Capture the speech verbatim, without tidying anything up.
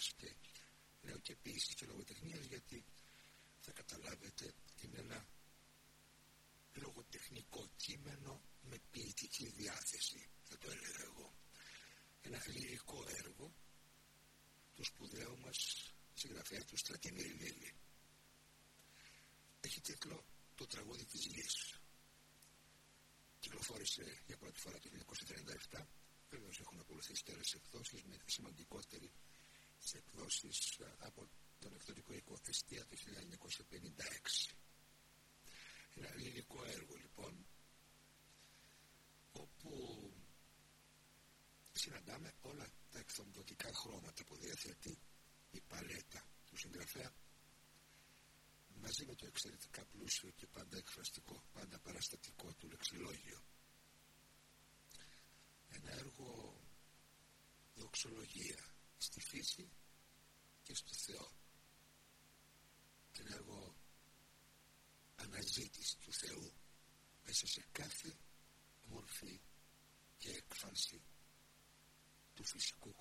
γλώσσας και λέω και ποίησης και λογοτεχνίας, γιατί θα καταλάβετε είναι ένα λογοτεχνικό κείμενο με ποιητική διάθεση, θα το έλεγα εγώ. Ένα λυρικό έργο του σπουδαίου μας συγγραφέα του Στρατιμίρη Λίλη. Έχει τίτλο «Το τραγούδι της γης». Κυκλοφόρησε για πρώτη φορά το χίλια εννιακόσια τριάντα επτά. Βεβαίως έχουν ακολουθήσει και άλλες εκδόσεις, με σημαντικότερη σε εκδόσεις από τον εκδοτικό οίκο Εστία το χίλια εννιακόσια πενήντα έξι. Ένα λυρικό έργο λοιπόν, όπου συναντάμε όλα τα εκδοτικά χρώματα που διαθέτει η παλέτα του συγγραφέα, μαζί με το εξαιρετικά πλούσιο και πάντα εκφραστικό, πάντα παραστατικό του λεξιλόγιο. Ένα έργο δοξολογία στη φύση και στο Θεό. Ένα έργο αναζήτηση του Θεού μέσα σε κάθε μορφή και έκφανση του φυσικού.